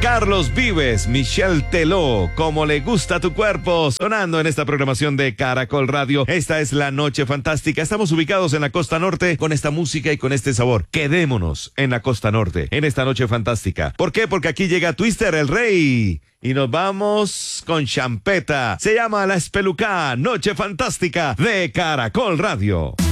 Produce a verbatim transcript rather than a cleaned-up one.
Carlos Vives, Michelle Teló, Como le gusta tu cuerpo, sonando en esta programación de Caracol Radio. Esta es la noche fantástica. Estamos ubicados en la costa norte con esta música y con este sabor. Quedémonos en la costa norte, en esta noche fantástica. ¿Por qué? Porque aquí llega Twister, el rey. Y nos vamos con champeta. Se llama La Espelucá, noche fantástica de Caracol Radio.